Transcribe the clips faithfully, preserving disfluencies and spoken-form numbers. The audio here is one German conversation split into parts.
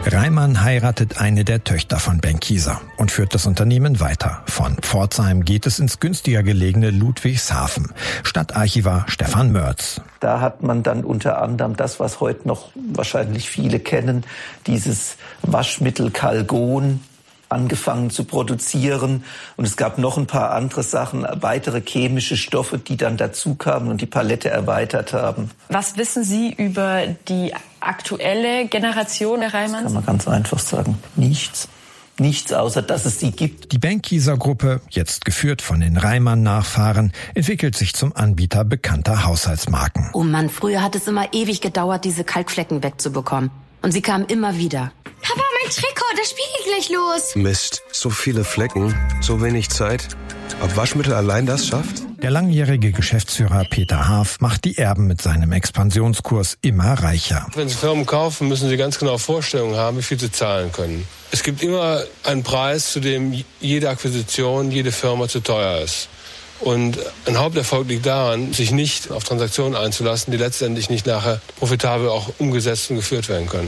Reimann heiratet eine der Töchter von Benckiser und führt das Unternehmen weiter. Von Pforzheim geht es ins günstiger gelegene Ludwigshafen. Stadtarchivar Stefan Mörz. Da hat man dann unter anderem das, was heute noch wahrscheinlich viele kennen, dieses Waschmittel Calgon, angefangen zu produzieren. Und es gab noch ein paar andere Sachen, weitere chemische Stoffe, die dann dazu kamen und die Palette erweitert haben. Was wissen Sie über die aktuelle Generation der Reimanns? Das kann man ganz einfach sagen. Nichts. Nichts, außer dass es sie gibt. Die Benckiser-Gruppe, jetzt geführt von den Reimann-Nachfahren, entwickelt sich zum Anbieter bekannter Haushaltsmarken. Oh Mann, früher hat es immer ewig gedauert, diese Kalkflecken wegzubekommen. Und sie kamen immer wieder. Papa, mein Trikot, das Spiel geht gleich los. Mist, so viele Flecken, so wenig Zeit. Ob Waschmittel allein das schafft? Der langjährige Geschäftsführer Peter Haaf macht die Erben mit seinem Expansionskurs immer reicher. Wenn Sie Firmen kaufen, müssen Sie ganz genau Vorstellungen haben, wie viel Sie zahlen können. Es gibt immer einen Preis, zu dem jede Akquisition, jede Firma zu teuer ist. Und ein Haupterfolg liegt daran, sich nicht auf Transaktionen einzulassen, die letztendlich nicht nachher profitabel auch umgesetzt und geführt werden können.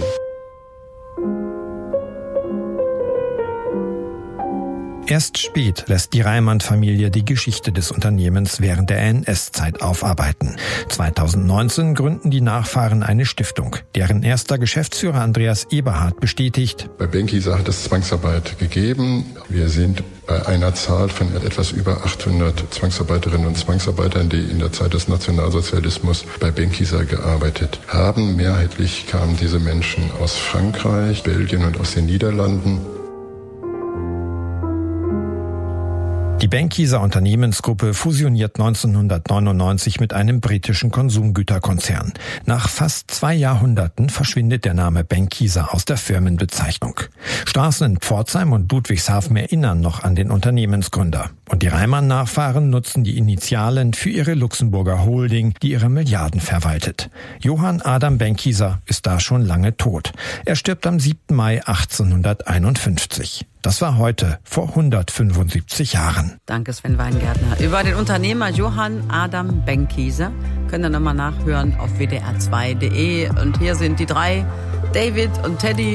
Erst spät lässt die Reimann-Familie die Geschichte des Unternehmens während der N S-Zeit aufarbeiten. zweitausendneunzehn gründen die Nachfahren eine Stiftung, deren erster Geschäftsführer Andreas Eberhard bestätigt: Bei Benckiser hat es Zwangsarbeit gegeben. Wir sind bei einer Zahl von etwas über achthundert Zwangsarbeiterinnen und Zwangsarbeitern, die in der Zeit des Nationalsozialismus bei Benckiser gearbeitet haben. Mehrheitlich kamen diese Menschen aus Frankreich, Belgien und aus den Niederlanden. Die Benckiser Unternehmensgruppe fusioniert neunzehnhundertneunundneunzig mit einem britischen Konsumgüterkonzern. Nach fast zwei Jahrhunderten verschwindet der Name Benckiser aus der Firmenbezeichnung. Straßen in Pforzheim und Ludwigshafen erinnern noch an den Unternehmensgründer. Und die Reimann-Nachfahren nutzen die Initialen für ihre Luxemburger Holding, die ihre Milliarden verwaltet. Johann Adam Benckiser ist da schon lange tot. Er stirbt am siebten Mai achtzehnhunderteinundfünfzig. Das war heute vor hundertfünfundsiebzig Jahren. Danke, Sven Weingärtner. Über den Unternehmer Johann Adam Benckiser könnt ihr nochmal nachhören auf w d r zwei punkt d e. Und hier sind die drei, David und Teddy.